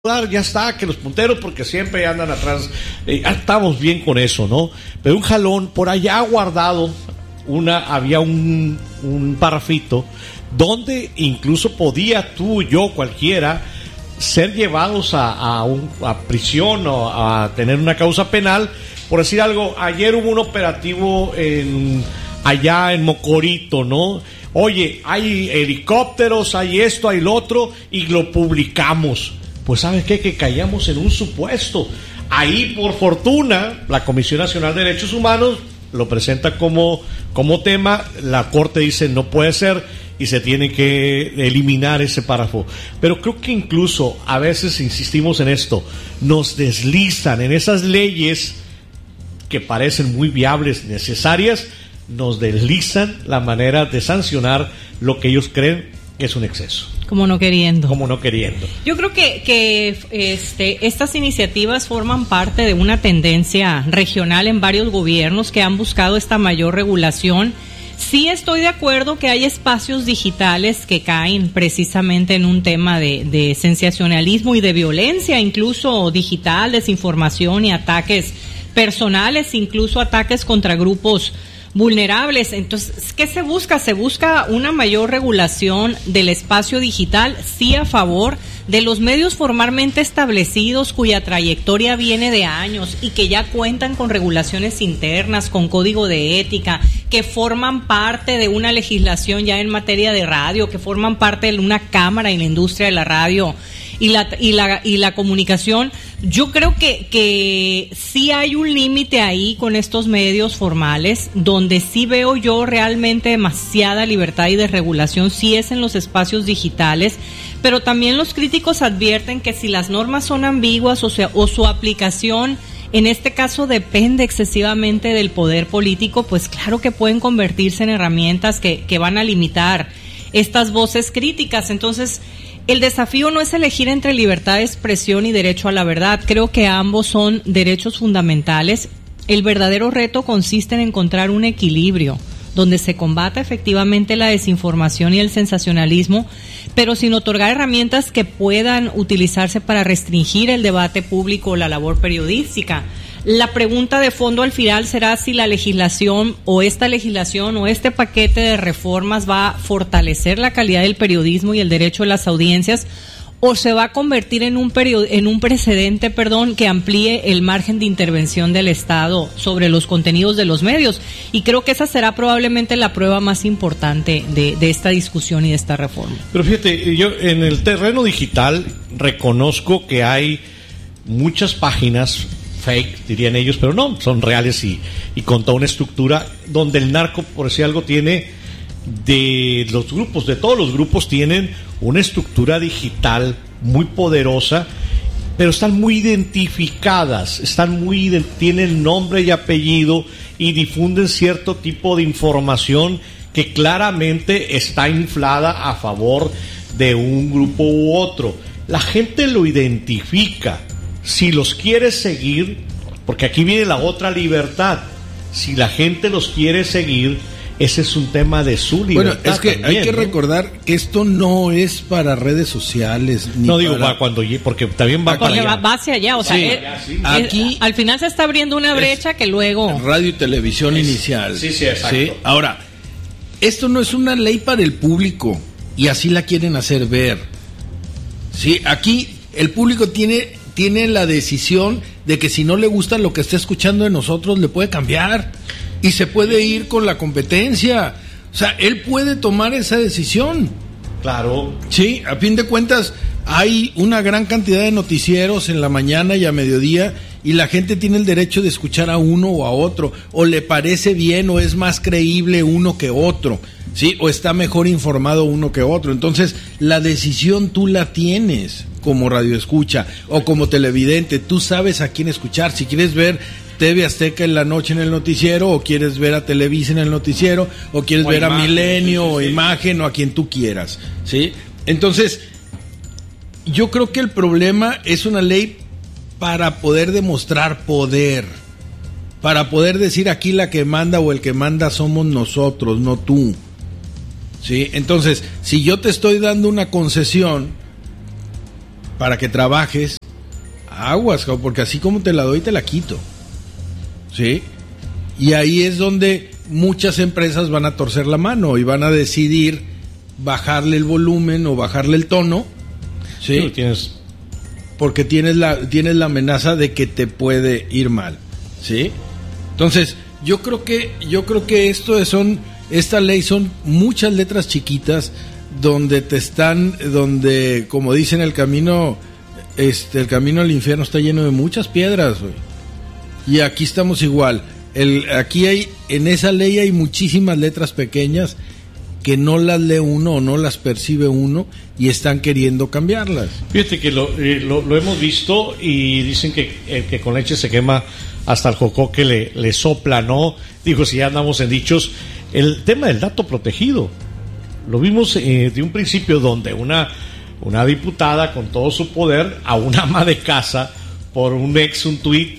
ya está, que los punteros porque siempre andan atrás, estamos bien con eso, ¿no? Pero un jalón, por allá guardado, había un parrafito donde incluso podía tú, yo, cualquiera, ser llevados a prisión o a tener una causa penal, por decir algo. Ayer hubo un operativo allá en Mocorito, ¿no? Oye, hay helicópteros, hay esto, hay lo otro, y lo publicamos. Pues ¿sabes qué? Que caíamos en un supuesto. Ahí, por fortuna, la Comisión Nacional de Derechos Humanos lo presenta como tema. La Corte dice no puede ser y se tiene que eliminar ese párrafo. Pero creo que incluso a veces insistimos en esto, nos deslizan en esas leyes que parecen muy viables, necesarias, nos deslizan la manera de sancionar lo que ellos creen que es un exceso. Como no queriendo. Yo creo que estas iniciativas forman parte de una tendencia regional en varios gobiernos que han buscado esta mayor regulación. Sí estoy de acuerdo que hay espacios digitales que caen precisamente en un tema de sensacionalismo y de violencia, incluso digital, desinformación y ataques personales, incluso ataques contra grupos vulnerables. Entonces, ¿qué se busca? Se busca una mayor regulación del espacio digital, sí, a favor de los medios formalmente establecidos cuya trayectoria viene de años y que ya cuentan con regulaciones internas, con código de ética, que forman parte de una legislación ya en materia de radio, que forman parte de una cámara en la industria de la radio y la comunicación. Yo creo que sí hay un límite ahí con estos medios formales, donde sí veo yo realmente demasiada libertad y desregulación, sí es en los espacios digitales, pero también los críticos advierten que si las normas son ambiguas o su aplicación en este caso depende excesivamente del poder político, pues claro que pueden convertirse en herramientas que van a limitar estas voces críticas. Entonces, el desafío no es elegir entre libertad de expresión y derecho a la verdad. Creo que ambos son derechos fundamentales. El verdadero reto consiste en encontrar un equilibrio donde se combata efectivamente la desinformación y el sensacionalismo, pero sin otorgar herramientas que puedan utilizarse para restringir el debate público o la labor periodística. La pregunta de fondo al final será si la legislación o esta legislación o este paquete de reformas va a fortalecer la calidad del periodismo y el derecho de las audiencias, o se va a convertir en un precedente, que amplíe el margen de intervención del Estado sobre los contenidos de los medios. Y creo que esa será probablemente la prueba más importante de esta discusión y de esta reforma. Pero fíjate, yo en el terreno digital reconozco que hay muchas páginas fake, dirían ellos, pero no, son reales y con toda una estructura donde el narco, por decir algo, tiene de todos los grupos tienen una estructura digital muy poderosa, pero están muy identificadas, tienen nombre y apellido y difunden cierto tipo de información que claramente está inflada a favor de un grupo u otro. La gente lo identifica. Si los quiere seguir, porque aquí viene la otra libertad, si la gente los quiere seguir, ese es un tema de su libertad. Bueno, es que también, hay que recordar que esto no es para redes sociales. Ni no digo para cuando, porque también va para allá. Va hacia allá, o sea, aquí al final se está abriendo una brecha que luego... Radio y televisión inicial. Sí, exacto. ¿Sí? Ahora, esto no es una ley para el público y así la quieren hacer ver. Sí, aquí el público tiene la decisión de que si no le gusta lo que está escuchando de nosotros, le puede cambiar y se puede ir con la competencia. O sea, él puede tomar esa decisión. Claro. Sí, a fin de cuentas hay una gran cantidad de noticieros en la mañana y a mediodía y la gente tiene el derecho de escuchar a uno o a otro, o le parece bien o es más creíble uno que otro, ¿sí? O está mejor informado uno que otro. Entonces, la decisión tú la tienes como radioescucha o como televidente. Tú sabes a quién escuchar. Si quieres ver TV Azteca en la noche en el noticiero, o quieres ver a Televisa en el noticiero, o quieres ver Imagen, a Milenio, o Imagen, o a quien tú quieras, ¿sí? Entonces, yo creo que el problema es una ley para poder demostrar poder, para poder decir aquí la que manda o el que manda somos nosotros, no tú, ¿sí? Entonces, si yo te estoy dando una concesión para que trabajes, aguas, porque así como te la doy, te la quito. ¿Sí? Y ahí es donde muchas empresas van a torcer la mano y van a decidir bajarle el volumen o bajarle el tono. ¿Sí? Porque tienes la amenaza de que te puede ir mal. ¿Sí? Entonces, yo creo que esta ley son muchas letras chiquitas donde, como dicen, el camino al infierno está lleno de muchas piedras, güey. Y aquí estamos igual. En esa ley hay muchísimas letras pequeñas que no las lee uno o no las percibe uno y están queriendo cambiarlas. Fíjate que lo hemos visto y dicen que con leche se quema hasta el jocoque le sopla, ¿no? Digo, si ya andamos en dichos, el tema del dato protegido. Lo vimos de un principio donde una diputada con todo su poder a una ama de casa por un tuit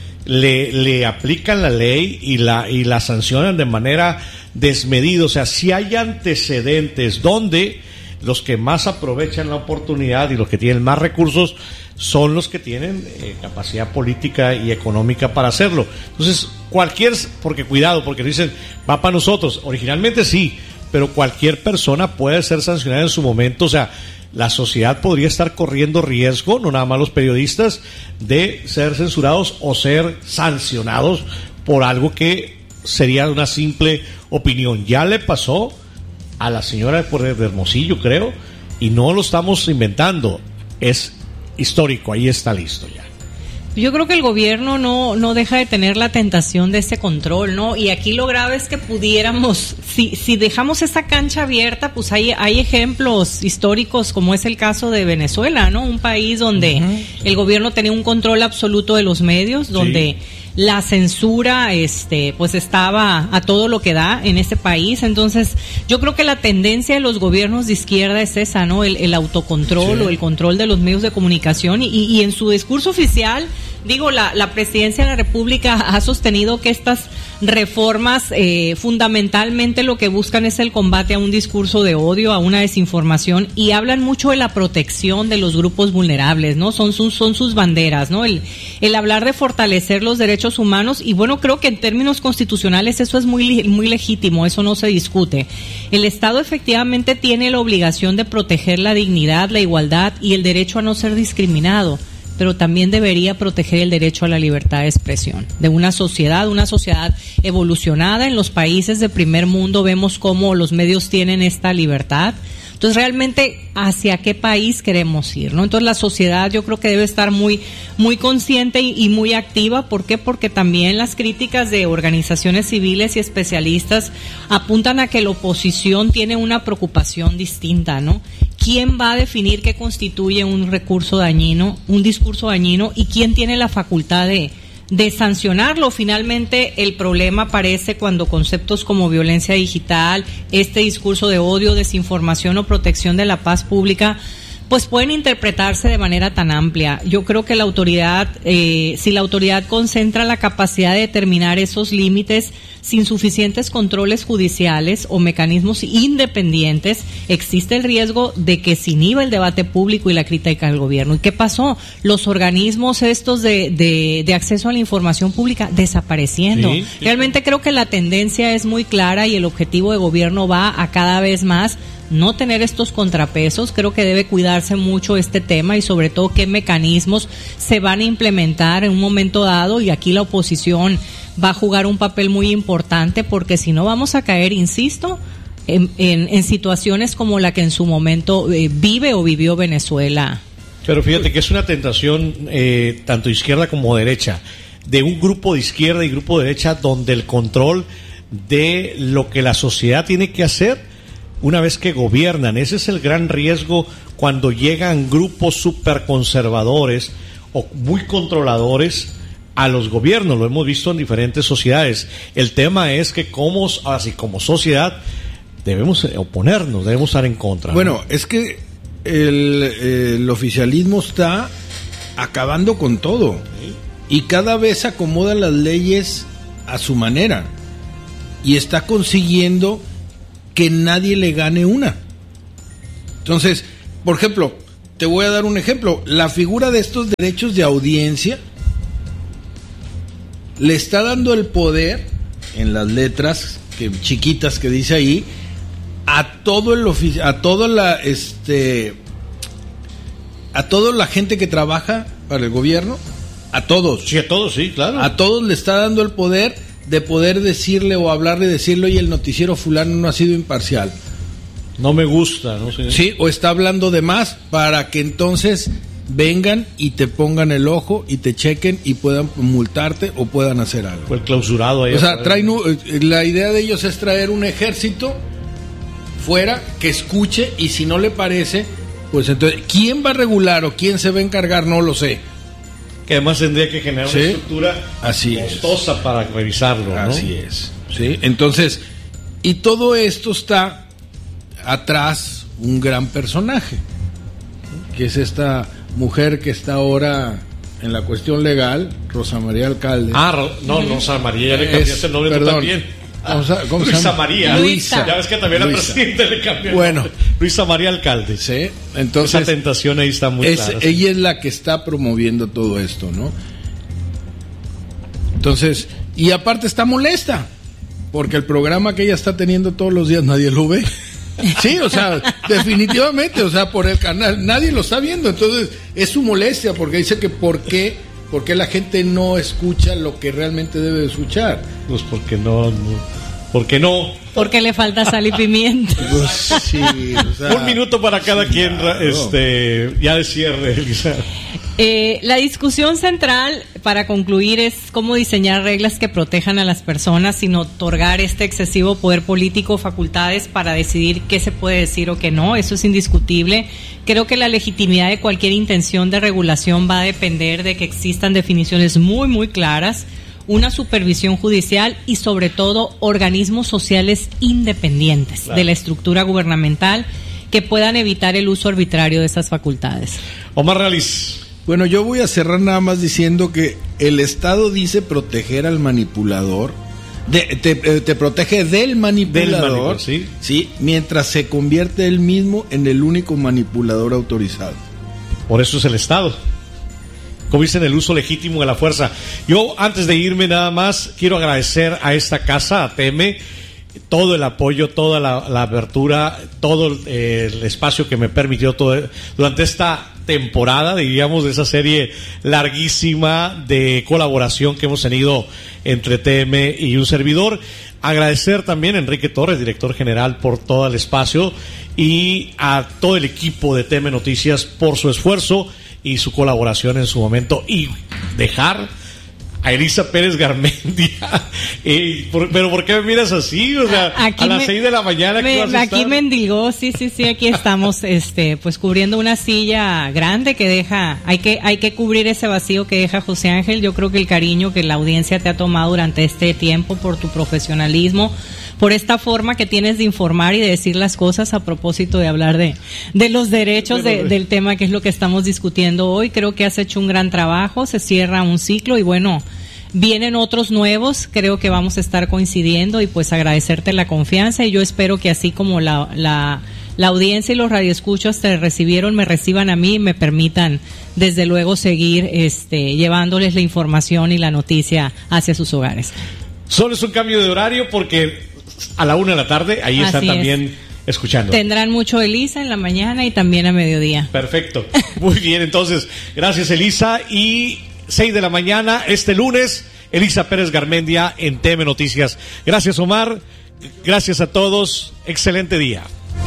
le aplican la ley y la sancionan de manera desmedida. O sea, si hay antecedentes donde los que más aprovechan la oportunidad y los que tienen más recursos son los que tienen capacidad política y económica para hacerlo. Entonces, porque cuidado, porque dicen, va para nosotros. Originalmente sí, pero cualquier persona puede ser sancionada en su momento. O sea, la sociedad podría estar corriendo riesgo, no nada más los periodistas, de ser censurados o ser sancionados por algo que sería una simple opinión. Ya le pasó a la señora de Hermosillo, creo, y no lo estamos inventando, es histórico, ahí está listo ya. Yo creo que el gobierno no deja de tener la tentación de ese control, ¿no? Y aquí lo grave es que pudiéramos, si dejamos esa cancha abierta, pues hay ejemplos históricos, como es el caso de Venezuela, ¿no? Un país donde el gobierno tenía un control absoluto de los medios, donde la censura pues estaba a todo lo que da en ese país. Entonces yo creo que la tendencia de los gobiernos de izquierda es esa, ¿no? El autocontrol o el control de los medios de comunicación y en su discurso oficial, digo, la presidencia de la República ha sostenido que estas reformas fundamentalmente lo que buscan es el combate a un discurso de odio, a una desinformación, y hablan mucho de la protección de los grupos vulnerables, ¿no? Son sus banderas, ¿no? El hablar de fortalecer los derechos humanos, y bueno, creo que en términos constitucionales eso es muy legítimo, eso no se discute. El Estado efectivamente tiene la obligación de proteger la dignidad, la igualdad y el derecho a no ser discriminado, pero también debería proteger el derecho a la libertad de expresión de una sociedad evolucionada. En los países de primer mundo vemos cómo los medios tienen esta libertad. Entonces, realmente, ¿hacia qué país queremos ir, no? Entonces, la sociedad yo creo que debe estar muy consciente y muy activa. ¿Por qué? Porque también las críticas de organizaciones civiles y especialistas apuntan a que la oposición tiene una preocupación distinta, ¿no? ¿Quién va a definir qué constituye un discurso dañino, y quién tiene la facultad de sancionarlo? Finalmente, el problema aparece cuando conceptos como violencia digital, este discurso de odio, desinformación o protección de la paz pública, pues pueden interpretarse de manera tan amplia. Yo creo que la autoridad, si la autoridad concentra la capacidad de determinar esos límites sin suficientes controles judiciales o mecanismos independientes, existe el riesgo de que se inhiba el debate público y la crítica al gobierno. ¿Y qué pasó? Los organismos estos de acceso a la información pública desapareciendo. Sí. Realmente creo que la tendencia es muy clara y el objetivo de gobierno va a cada vez más no tener estos contrapesos. Creo que debe cuidarse mucho este tema y sobre todo qué mecanismos se van a implementar en un momento dado, y aquí la oposición va a jugar un papel muy importante, porque si no vamos a caer, insisto, en situaciones como la que en su momento vive o vivió Venezuela. Pero fíjate que es una tentación tanto izquierda como derecha, de un grupo de izquierda y grupo de derecha, donde el control de lo que la sociedad tiene que hacer una vez que gobiernan, ese es el gran riesgo cuando llegan grupos superconservadores o muy controladores a los gobiernos. Lo hemos visto en diferentes sociedades. El tema es que como sociedad debemos oponernos, debemos estar en contra. Bueno, ¿no? Es que el oficialismo está acabando con todo, ¿sí? Y cada vez acomoda las leyes a su manera y está consiguiendo que nadie le gane una. Entonces, por ejemplo, te voy a dar un ejemplo. La figura de estos derechos de audiencia le está dando el poder, en las letras chiquitas que dice ahí, a toda la gente que trabaja para el gobierno, a todos. Sí, a todos, sí, claro. A todos le está dando el poder de poder decirle o hablarle, decirle, oye, el noticiero fulano no ha sido imparcial. No me gusta, ¿no? Sí, o está hablando de más, para que entonces vengan y te pongan el ojo y te chequen y puedan multarte o puedan hacer algo. Fue el clausurado ahí. O sea, la idea de ellos es traer un ejército fuera que escuche, y si no le parece, pues entonces, ¿quién va a regular o quién se va a encargar? No lo sé. Que además tendría que generar una estructura costosa para revisarlo, ¿no? Así es. Sí, entonces, y todo esto está atrás un gran personaje, que es esta mujer que está ahora en la cuestión legal, Rosa María Alcalde. Rosa María, ya le cambiaste el nombre también. ¿Cómo se llama? María. Luisa. Ya ves que también la presidenta le cambió. Bueno, Luisa María Alcalde. Sí, entonces esa tentación ahí está muy clara. Ella es la que está promoviendo todo esto, ¿no? Entonces, y aparte está molesta, porque el programa que ella está teniendo todos los días nadie lo ve. Sí, o sea, definitivamente, o sea, por el canal nadie lo está viendo, entonces es su molestia, porque dice que ¿por qué la gente no escucha lo que realmente debe de escuchar? Pues porque no. Porque le falta sal y pimienta. Pues sí, o sea, 1 minuto para cada quien, ya de cierre, Elisa. La discusión central, para concluir, es cómo diseñar reglas que protejan a las personas sin otorgar este excesivo poder político facultades para decidir qué se puede decir o qué no. Eso es indiscutible. Creo que la legitimidad de cualquier intención de regulación va a depender de que existan definiciones muy, muy claras, una supervisión judicial y, sobre todo, organismos sociales independientes de la estructura gubernamental que puedan evitar el uso arbitrario de esas facultades. Omar Realiz. Bueno, yo voy a cerrar nada más diciendo que el Estado dice proteger al manipulador, te protege del manipulador, ¿sí? Mientras se convierte él mismo en el único manipulador autorizado. Por eso es el Estado. Como dicen, el uso legítimo de la fuerza. Yo, antes de irme nada más, quiero agradecer a esta casa, a TM, todo el apoyo, toda la apertura, todo el espacio que me permitió durante esta temporada, diríamos, de esa serie larguísima de colaboración que hemos tenido entre TM y un servidor. Agradecer también a Enrique Torres, director general, por todo el espacio, y a todo el equipo de TM Noticias por su esfuerzo y su colaboración en su momento, y dejar a Elisa Pérez Garmendia. Pero ¿por qué me miras así? O sea, aquí a las 6 de la mañana que vas a estar. Aquí mendigó, sí, aquí estamos pues cubriendo una silla grande que deja, hay que cubrir ese vacío que deja José Ángel. Yo creo que el cariño que la audiencia te ha tomado durante este tiempo, por tu profesionalismo, por esta forma que tienes de informar y de decir las cosas a propósito de hablar de los derechos del tema, que es lo que estamos discutiendo hoy. Creo que has hecho un gran trabajo, se cierra un ciclo y bueno, vienen otros nuevos. Creo que vamos a estar coincidiendo y pues agradecerte la confianza, y yo espero que así como la audiencia y los radioescuchas te recibieron, me reciban a mí y me permitan desde luego seguir llevándoles la información y la noticia hacia sus hogares. Solo es un cambio de horario porque a la 1 de la tarde, ahí están también escuchando. Tendrán mucho Elisa en la mañana y también a mediodía. Perfecto. Muy bien, entonces, gracias Elisa. Y 6 de la mañana, este lunes, Elisa Pérez Garmendia en TM Noticias. Gracias, Omar. Gracias a todos. Excelente día.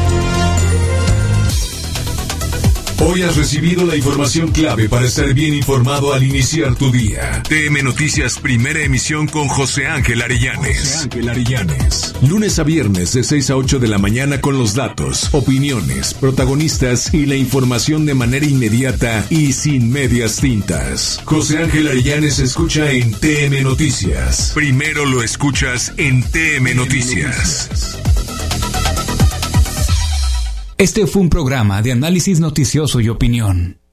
Hoy has recibido la información clave para estar bien informado al iniciar tu día. TM Noticias, primera emisión con José Ángel Arellanes. Lunes a viernes de 6 a 8 de la mañana con los datos, opiniones, protagonistas y la información de manera inmediata y sin medias tintas. José Ángel Arellanes escucha en TM Noticias. Primero lo escuchas en TM Noticias. Este fue un programa de análisis noticioso y opinión.